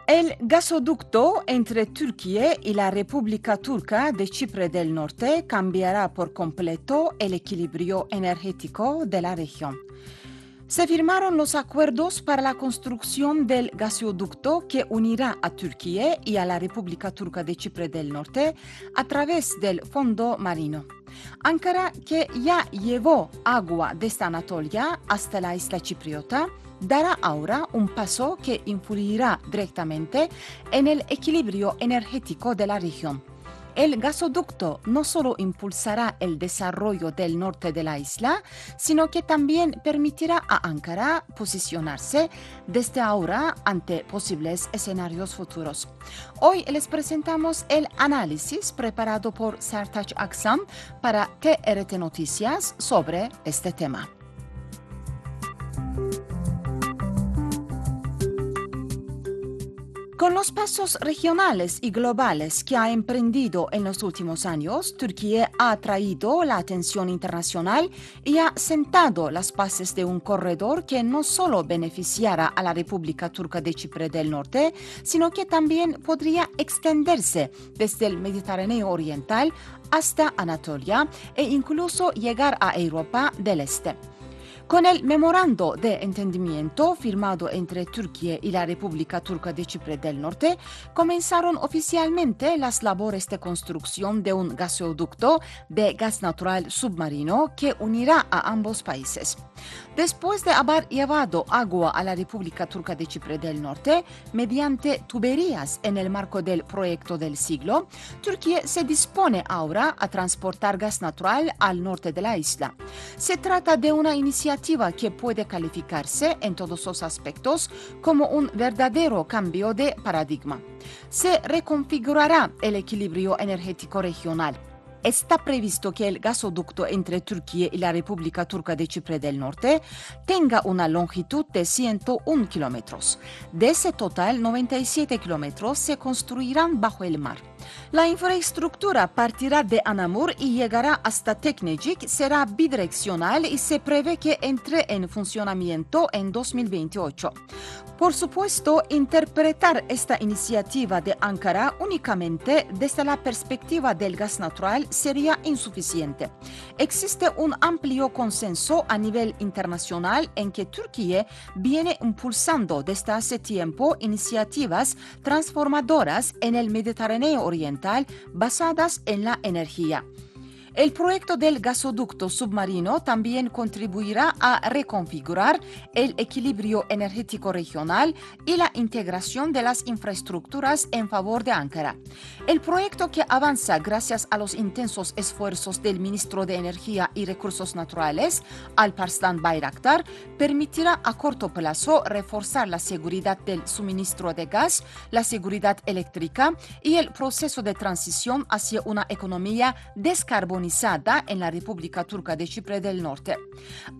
El gasoducto entre Turquía y la República Turca de Chipre del Norte cambiará por completo el equilibrio energético de la región. Se firmaron los acuerdos para la construcción del gasoducto que unirá a Turquía y a la República Turca de Chipre del Norte a través del fondo marino. Ankara, que ya llevó agua desde Anatolia hasta la isla chipriota, dará ahora un paso que influirá directamente en el equilibrio energético de la región. El gasoducto no solo impulsará el desarrollo del norte de la isla, sino que también permitirá a Ankara posicionarse desde ahora ante posibles escenarios futuros. Hoy les presentamos el análisis preparado por Sertaç Aksan para TRT Noticias sobre este tema. Con los pasos regionales y globales que ha emprendido en los últimos años, Turquía ha atraído la atención internacional y ha sentado las bases de un corredor que no solo beneficiará a la República Turca de Chipre del Norte, sino que también podría extenderse desde el Mediterráneo Oriental hasta Anatolia e incluso llegar a Europa del Este. Con el memorando de entendimiento firmado entre Turquía y la República Turca de Chipre del Norte, comenzaron oficialmente las labores de construcción de un gasoducto de gas natural submarino que unirá a ambos países. Después de haber llevado agua a la República Turca de Chipre del Norte mediante tuberías en el marco del proyecto del siglo, Turquía se dispone ahora a transportar gas natural al norte de la isla. Se trata de una iniciativa que puede calificarse en todos los aspectos como un verdadero cambio de paradigma. Se reconfigurará el equilibrio energético regional. Está previsto que el gasoducto entre Turquía y la República Turca de Chipre del Norte tenga una longitud de 101 kilómetros. De ese total, 97 kilómetros se construirán bajo el mar. La infraestructura partirá de Anamur y llegará hasta Teknecik, será bidireccional y se prevé que entre en funcionamiento en 2028. Por supuesto, interpretar esta iniciativa de Ankara únicamente desde la perspectiva del gas natural sería insuficiente. Existe un amplio consenso a nivel internacional en que Turquía viene impulsando desde hace tiempo iniciativas transformadoras en el Mediterráneo Oriental basadas en la energía. El proyecto del gasoducto submarino también contribuirá a reconfigurar el equilibrio energético regional y la integración de las infraestructuras en favor de Ankara. El proyecto, que avanza gracias a los intensos esfuerzos del ministro de Energía y Recursos Naturales, Alparslan Bayraktar, permitirá a corto plazo reforzar la seguridad del suministro de gas, la seguridad eléctrica y el proceso de transición hacia una economía descarbonizada en la República Turca de Chipre del Norte.